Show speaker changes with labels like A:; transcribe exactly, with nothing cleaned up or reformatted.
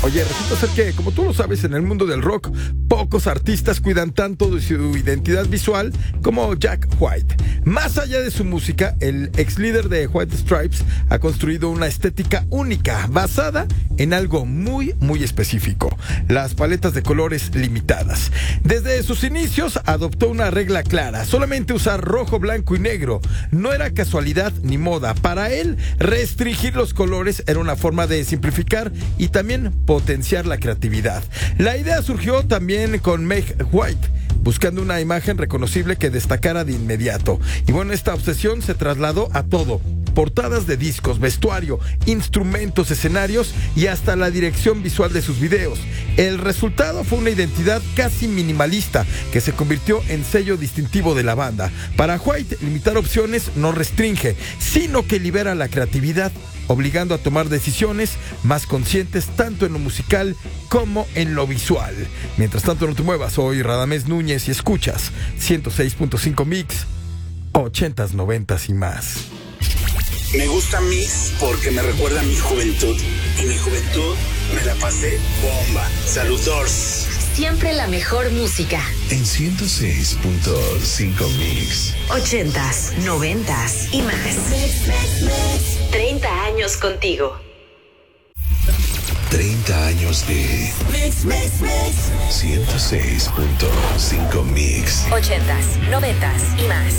A: Oye, resulta ser que, como tú lo sabes, en el mundo del rock, pocos artistas cuidan tanto de su identidad visual como Jack White. Más allá de su música, el ex líder de White Stripes ha construido una estética única, basada en algo muy, muy específico: las paletas de colores limitadas. Desde sus inicios adoptó una regla clara: solamente usar rojo, blanco y negro. No era casualidad ni moda. Para él, restringir los colores era una forma de simplificar y también potenciar la creatividad. La idea surgió también con Meg White, buscando una imagen reconocible que destacara de inmediato. Y bueno, esta obsesión se trasladó a todo: portadas de discos, vestuario, instrumentos, escenarios y hasta la dirección visual de sus videos. El resultado fue una identidad casi minimalista que se convirtió en sello distintivo de la banda. Para White, limitar opciones no restringe, sino que libera la creatividad, obligando a tomar decisiones más conscientes tanto en lo musical como en lo visual. Mientras tanto, no te muevas. Soy Radamés Núñez y escuchas ciento seis punto cinco Mix, ochentas, noventas y más.
B: Me gusta Mix porque me recuerda a mi juventud. Y mi juventud me la pasé bomba. Saludos.
C: Siempre la mejor música.
D: En ciento seis punto cinco Mix.
C: Ochentas, noventas y más. Treinta años contigo.
D: Treinta años de ciento seis punto cinco Mix.
C: Ochentas, noventas y más.